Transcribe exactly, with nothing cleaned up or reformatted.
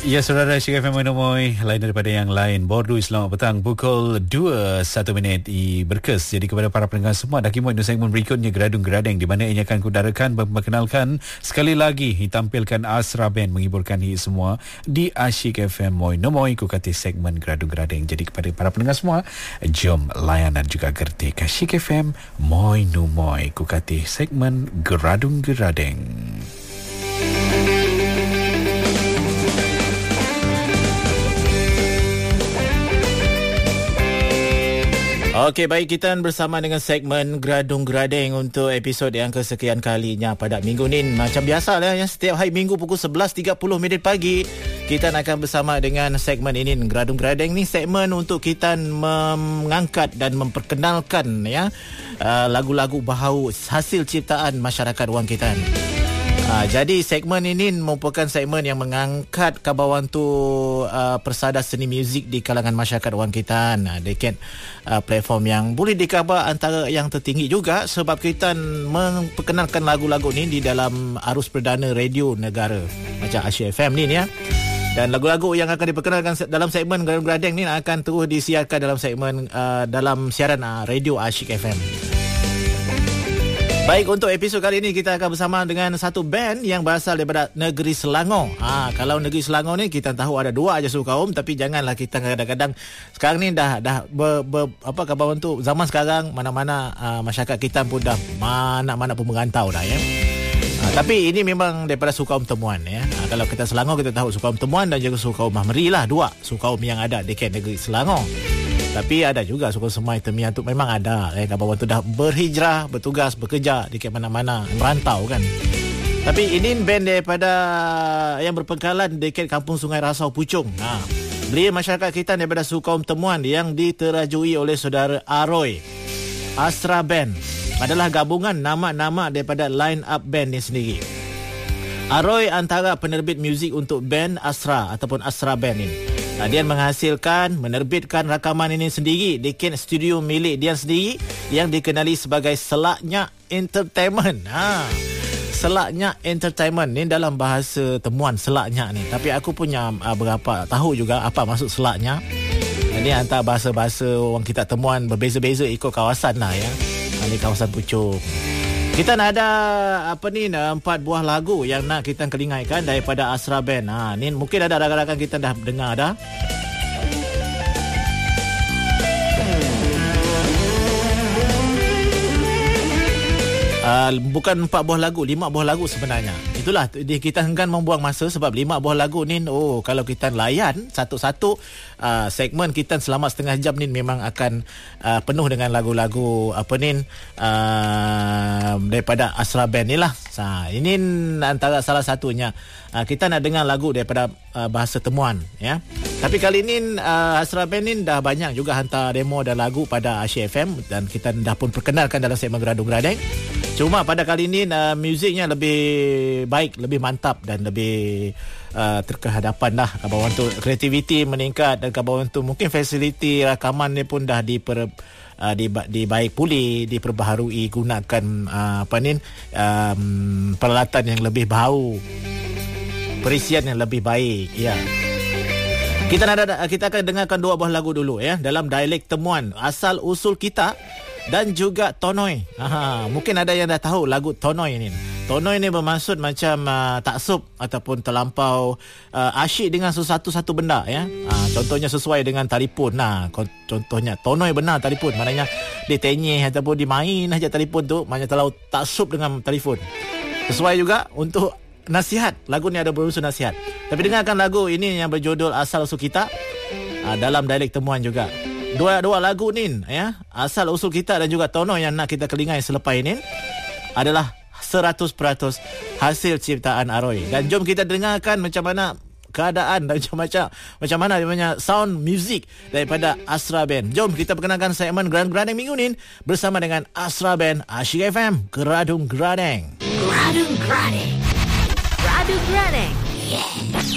Ya, saudara, Asyik F M Moy, lain daripada yang lain. Bordu selamat petang, pukul dua satu minit i berkes. Jadi kepada para pendengar semua, dah kimu untuk segmen berikutnya Geradung Geradeng, di mana ini akan kudarakan memperkenalkan sekali lagi ditampilkan Asra Band mengiburkan hit semua di Asyik F M Moy Nomoy ku kata segmen Geradung Geradeng. Jadi kepada para pendengar semua, jom layan dan juga gerti Asyik F M Moy Nomoy ku kata segmen Geradung Geradeng. Okey, baik, kita bersama dengan segmen Geradung Geradeng untuk episod yang kesekian kalinya pada minggu ni. Macam biasa lah, ya, setiap hari minggu pukul sebelas tiga puluh minit pagi kita akan bersama dengan segmen ini, Geradung Geradeng ni segmen untuk kita mengangkat dan memperkenalkan ya lagu-lagu baharu hasil ciptaan masyarakat wang kita. Ha, jadi segmen ini merupakan segmen yang mengangkat kabawan tu uh, persada seni muzik di kalangan masyarakat wang kita. Nah, dekat uh, platform yang boleh dikabar antara yang tertinggi juga, sebab kita memperkenalkan lagu-lagu ni di dalam arus perdana radio negara macam Asyik F M ni ya. Dan lagu-lagu yang akan diperkenalkan dalam segmen Geradung Geradeng ni akan terus disiarkan dalam segmen uh, dalam siaran uh, radio Asyik F M. Baik, untuk episod kali ini kita akan bersama dengan satu band yang berasal daripada negeri Selangor. Ha, kalau negeri Selangor ni kita tahu ada dua aja suku kaum, tapi janganlah kita kadang-kadang sekarang ni dah dah ber, ber, apa kabar tu zaman sekarang mana-mana uh, masyarakat kita pun dah mana-mana pun merantau dah ya. Ha, tapi ini memang daripada suku kaum Temuan ya. Ha, kalau kita Selangor kita tahu suku kaum Temuan dan juga suku kaum Mahmeri lah, dua suku kaum yang ada di negeri Selangor. Tapi ada juga suku Semai Temian tu memang ada eh, kawan tu dah berhijrah, bertugas, bekerja di mana-mana, merantau kan. Tapi ini band daripada yang berpengkalan dekat kampung Sungai Rasau Puchong. Ha. Beliau masyarakat kita daripada suku kaum Temuan yang diterajui oleh saudara Aroy. Asra Band adalah gabungan nama-nama daripada line up band ni sendiri. Aroy antara penerbit muzik untuk band Asra ataupun Asra Band ini. Nah, dia menghasilkan, menerbitkan rakaman ini sendiri di studio milik dia sendiri yang dikenali sebagai Selaknya Entertainment. Ha. Selaknya Entertainment ni dalam bahasa Temuan Selaknya ni. Tapi aku punya uh, berapa tahu juga apa maksud Selaknya. Ini antara bahasa-bahasa orang kita Temuan berbeza-beza ikut kawasan lah ya. Ini kawasan Puchong. Kita nak ada apa ni empat buah lagu yang nak kita kelingaikan daripada Asra Band. Ha, ni mungkin ada rakan-rakan kita dah dengar dah. Uh, bukan empat buah lagu, lima buah lagu sebenarnya. Itulah kita enggan membuang masa sebab lima buah lagu ni, oh kalau kita layan satu-satu uh, segmen kita selama setengah jam ni memang akan uh, penuh dengan lagu-lagu apa ni uh, daripada Asra Band ni lah. Nah, ini antara salah satunya. Uh, kita nak dengar lagu daripada uh, bahasa Temuan ya. Tapi kali ini uh, Asra Band ni dah banyak juga hantar demo dan lagu pada Asyik F M dan kita dah pun perkenalkan dalam segmen Geradung Geradeng. Cuma pada kali ini uh, muziknya lebih baik, lebih mantap dan lebih uh, terkehadapan dah. Kawan tu kreativiti meningkat dan kawan tu mungkin fasiliti rakaman ni pun dah diper uh, di dibaik pulih, diperbaharui, gunakan uh, apa ni um, peralatan yang lebih baru, perisian yang lebih baik ya. Kita ada kita akan dengarkan dua buah lagu dulu ya dalam dialek Temuan asal usul kita dan juga Tonoi. Aha, mungkin ada yang dah tahu lagu Tonoi ni. Tonoi ni bermaksud macam uh, taksub ataupun terlampau uh, asyik dengan sesuatu-satu benda ya. Uh, contohnya sesuai dengan telefon. Nah, contohnya Tonoi benar telefon, maknanya dia tenyeh ataupun dia main aja telefon tu, maknanya terlalu taksub dengan telefon. Sesuai juga untuk nasihat. Lagu ni ada berunsur nasihat. Tapi dengarkan lagu ini yang berjudul Asal Usul Kita uh, dalam dialek Temuan juga. Dua-dua lagu ni ya, Asal Usul Kita dan juga Tono yang nak kita kelingai selepas ini adalah seratus peratus hasil ciptaan Aroy. Dan jom kita dengarkan macam mana keadaan dan macam macam mana dia punya sound music daripada Asra Band. Jom kita perkenalkan segmen Geradung Geradeng minggu ni bersama dengan Asra Band Asyik F M Geradung Geradeng. Geradung Geradeng. Geradung Geradeng. Yeah.